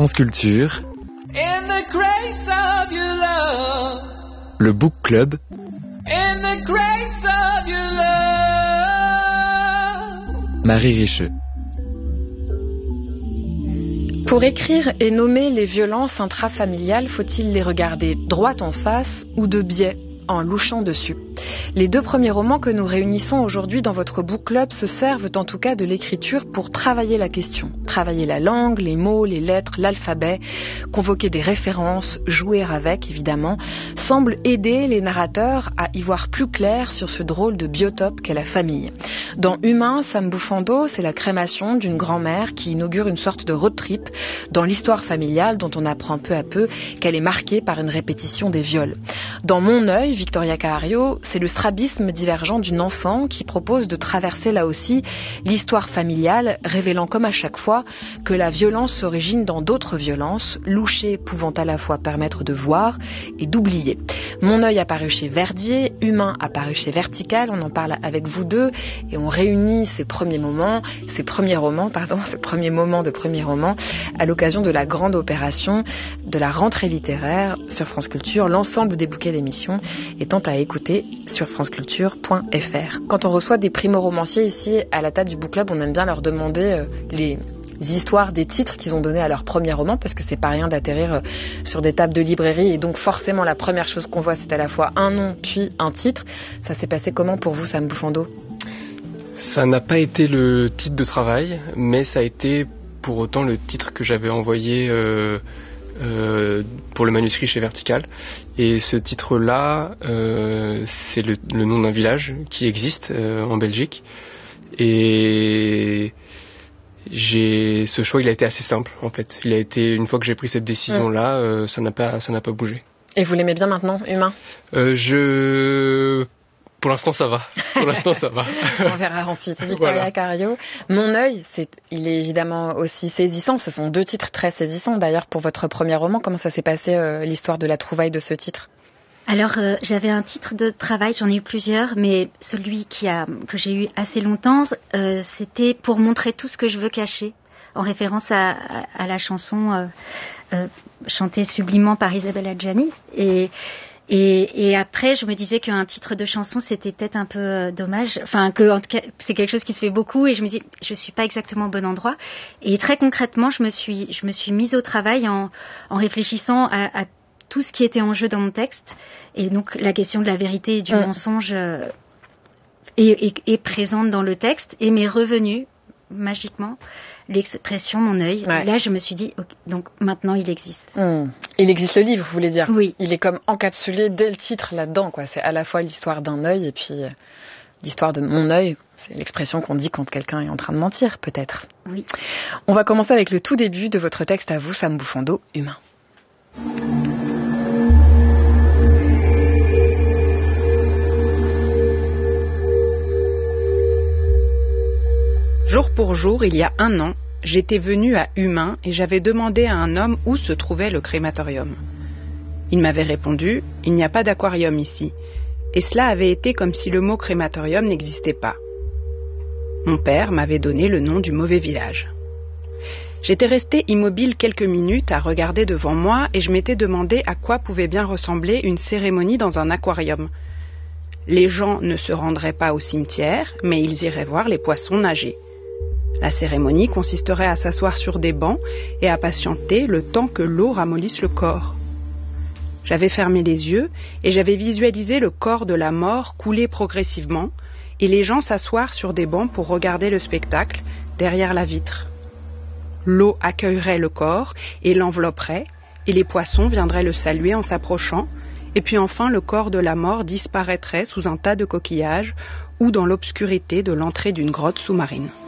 France Culture, In the grace of your love. le Book Club, In the grace of your love. Marie Richeux. Pour écrire et nommer les violences intrafamiliales, faut-il les regarder droit en face ou de biais, en louchant dessus ? Les deux premiers romans que nous réunissons aujourd'hui dans votre book club se servent en tout cas de l'écriture pour travailler la question. Travailler la langue, les mots, les lettres, l'alphabet, convoquer des références, jouer avec évidemment, semble aider les narrateurs à y voir plus clair sur ce drôle de biotope qu'est la famille. Dans Humain, Sam Bufando, c'est la crémation d'une grand-mère qui inaugure une sorte de road trip dans l'histoire familiale dont on apprend peu à peu qu'elle est marquée par une répétition des viols. Dans Mon œil, Victoria Cahario, c'est le strabisme divergent d'une enfant qui propose de traverser là aussi l'histoire familiale, révélant comme à chaque fois que la violence s'origine dans d'autres violences, louchées pouvant à la fois permettre de voir et d'oublier. Mon œil apparu chez Verdier, Humain apparu chez Vertical, on en parle avec vous deux et on réunit ces premiers moments de premiers romans à l'occasion de la grande opération de la rentrée littéraire sur France Culture, l'ensemble des bouquets d'émissions étant à écouter sur franceculture.fr. Quand on reçoit des primo-romanciers ici à la table du book club, on aime bien leur demander les histoires des titres qu'ils ont donnés à leur premier roman, parce que c'est pas rien d'atterrir sur des tables de librairie et donc forcément la première chose qu'on voit c'est à la fois un nom puis un titre. Ça s'est passé comment pour vous, Sam Bufando ? Ça n'a pas été le titre de travail, mais ça a été pour autant le titre que j'avais envoyé pour le manuscrit chez Vertical. Et ce titre-là, c'est le nom d'un village qui existe en Belgique. Et ce choix, il a été assez simple en fait. Il a été, une fois que j'ai pris cette décision-là, ça n'a pas bougé. Et vous l'aimez bien maintenant, Humain ? Pour l'instant, ça va. On verra ensuite. Victoria Cahario. Mon œil, il est évidemment aussi saisissant. Ce sont deux titres très saisissants. D'ailleurs, pour votre premier roman, comment ça s'est passé, l'histoire de la trouvaille de ce titre ? Alors, j'avais un titre de travail, j'en ai eu plusieurs, mais celui que j'ai eu assez longtemps, c'était « Pour montrer tout ce que je veux cacher », en référence à la chanson chantée sublimement par Isabelle Adjani. Et après, je me disais qu'un titre de chanson, c'était peut-être un peu dommage. Enfin, que en tout cas, c'est quelque chose qui se fait beaucoup. Et je me dis, je suis pas exactement au bon endroit. Et très concrètement, je me suis mise au travail en réfléchissant à tout ce qui était en jeu dans mon texte. Et donc, la question de la vérité et du mensonge est présente dans le texte et m'est revenue magiquement l'expression mon œil. Ouais. Là, je me suis dit, okay, donc maintenant il existe. Il existe le livre, vous voulez dire ? Oui. Il est comme encapsulé dès le titre là-dedans, quoi. C'est à la fois l'histoire d'un œil et puis l'histoire de mon œil. C'est l'expression qu'on dit quand quelqu'un est en train de mentir, peut-être. Oui. On va commencer avec le tout début de votre texte à vous, Sam Bufando, Humain. Jour pour jour, il y a 1 an, j'étais venue à Humain et j'avais demandé à un homme où se trouvait le crématorium. Il m'avait répondu « Il n'y a pas d'aquarium ici ». Et cela avait été comme si le mot crématorium n'existait pas. Mon père m'avait donné le nom du mauvais village. J'étais restée immobile quelques minutes à regarder devant moi et je m'étais demandé à quoi pouvait bien ressembler une cérémonie dans un aquarium. Les gens ne se rendraient pas au cimetière, mais ils iraient voir les poissons nager. La cérémonie consisterait à s'asseoir sur des bancs et à patienter le temps que l'eau ramollisse le corps. J'avais fermé les yeux et j'avais visualisé le corps de la mort couler progressivement et les gens s'asseoir sur des bancs pour regarder le spectacle derrière la vitre. L'eau accueillerait le corps et l'envelopperait et les poissons viendraient le saluer en s'approchant et puis enfin le corps de la mort disparaîtrait sous un tas de coquillages ou dans l'obscurité de l'entrée d'une grotte sous-marine.